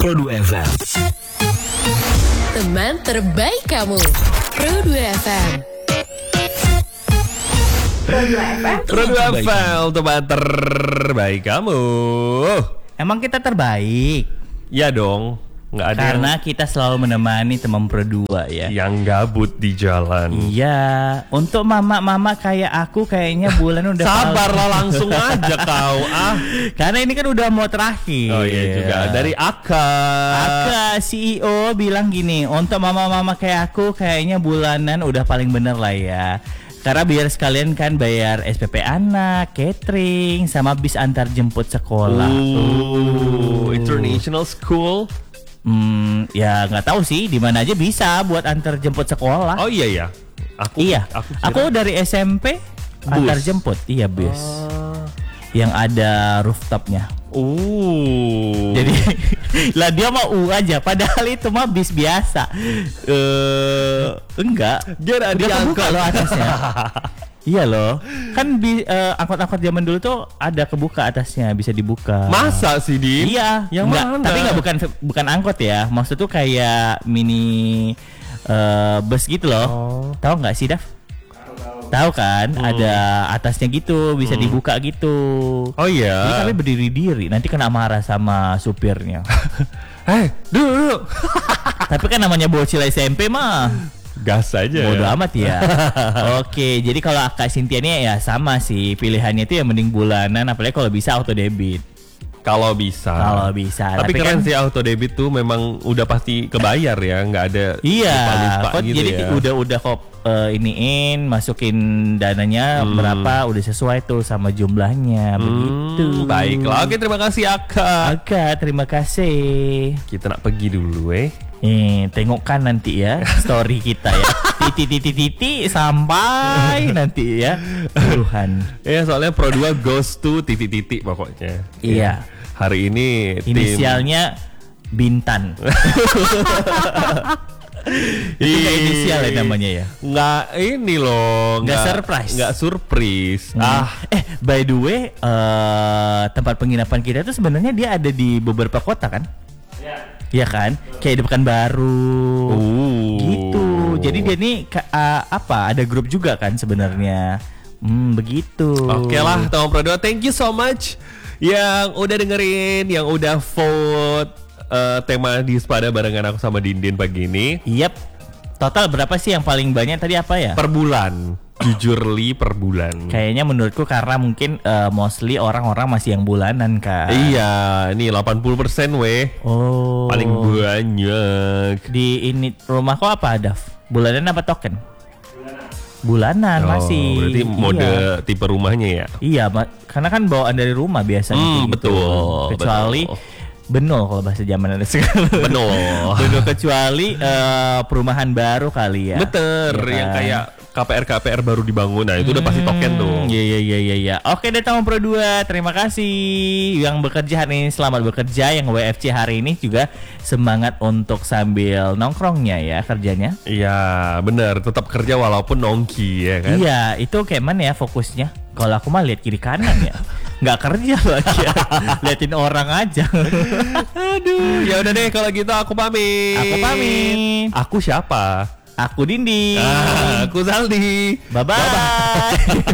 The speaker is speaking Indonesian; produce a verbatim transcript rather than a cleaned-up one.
Pro dua F M. Teman terbaik kamu, Pro dua F M. Pro dua F M. Pro dua F M, teman terbaik kamu. Emang kita terbaik? Ya dong, nggak ada Karena kita selalu menemani teman Pro dua ya. yang, yang gabut di jalan. Iya, untuk mama-mama kayak aku kayaknya bulan udah Sabar lah, langsung aja kau ah. Karena ini kan udah mau terakhir. Oh iya juga, dari Aka. Aka C E O bilang gini, untuk mama-mama kayak aku kayaknya bulanan udah paling bener lah ya. Karena biar sekalian kan bayar S P P anak, catering, sama bis antar jemput sekolah. Oh, international school. Hmm, ya nggak tahu sih, di mana aja bisa buat antar jemput sekolah. Oh iya ya. Aku Iya, aku, aku, kira- dari S M P antar jemput, iya bus, yang ada rooftopnya. Oh. Jadi lah dia mau U aja, padahal itu mah bis biasa. Eh enggak, Dia ada udah kebuka diangkat. loh atasnya. Iya loh, kan bi, eh, angkot-angkot zaman dulu tuh ada kebuka atasnya, bisa dibuka. Masa sih, Dim? Iya, Yang enggak, mana? tapi nggak bukan bukan angkot ya, maksud tuh kayak mini eh, bus gitu loh. Oh. Tahu nggak sih, Daf? Tahu kan, Hmm. ada atasnya gitu, bisa dibuka gitu. Oh Jadi iya. kami berdiri diri, nanti kena marah sama supirnya. Eh, dulu. Tapi kan namanya bocil S M P mah Gas aja. bodo ya. amat ya. Oke, jadi kalau Kak Cynthia ini ya sama sih, pilihannya itu ya mending bulanan, apalagi kalau bisa auto debit. Kalau bisa. Kalau bisa. Tapi, Tapi keren kan- sih auto debit tuh memang udah pasti kebayar ya, nggak ada Iya, lupa-lupa kok gitu jadi ya. udah udah kok eh, iniin, masukin dananya Hmm. berapa, udah sesuai tuh sama jumlahnya, begitu. Hmm, baiklah, oke terima kasih Aka. Oke, terima kasih. Kita nak pergi dulu eh. Nih, tengokkan nanti ya story kita ya. Titik-titik-titik sampai nanti ya. Tuhan. Ya soalnya Pro dua goes to titik-titik pokoknya. Iya. Ya. Hari ini tim- Inisialnya Bintan. Itu nggak inisial ya namanya ya. Nggak ini loh, Nggak surprise. Nggak surprise. Hmm. Ah, Eh, by the way, eh, tempat penginapan kita itu sebenarnya dia ada di beberapa kota kan? Iya kan? Kayak di Pekanbaru. uh. Gitu. Jadi dia nih ka- ah, apa? Ada grup juga kan sebenarnya. Hmm, begitu. Oke lah, Tom Pro dua, thank you so much yang udah dengerin, yang udah vote eh, tema di Sepada barengan aku sama Dindin pagi ini. Yep. Total berapa sih yang paling banyak tadi apa ya? Per bulan, jujur li per bulan. Kayaknya menurutku karena mungkin eh, mostly orang-orang masih yang bulanan kan. Iya, ini delapan puluh persen weh. Oh. Paling banyak. Di ini rumahku apa, Daf? Bulanan apa token? Bulanan Oh, masih. berarti mode Iya. tipe rumahnya ya. Iya, ma- karena kan bawaan dari rumah biasanya Hmm, kayak gitu. betul, Kecuali betul. benol kalau bahasa zaman ada sekarang. Benol. Benol kecuali eh, perumahan baru kali ya. Bener, Iya yang kan? kayak K P R K P R baru dibangun. Nah, itu udah pasti token tuh. Iya iya iya iya iya. Oke deh Tamu Pro dua, terima kasih yang bekerja hari ini, selamat bekerja. Yang W F C hari ini juga semangat untuk sambil nongkrongnya ya kerjanya. Iya, bener, tetap kerja walaupun nongki ya kan. Iya, itu kayak mana ya fokusnya? Kalau aku mah lihat kiri kanan ya. Nggak kerja lagi ya. Liatin orang aja. Aduh, ya udah deh kalau gitu aku pamit. Aku pamit. Aku siapa? Aku Dindi. Ah, aku Zaldi. Bye bye.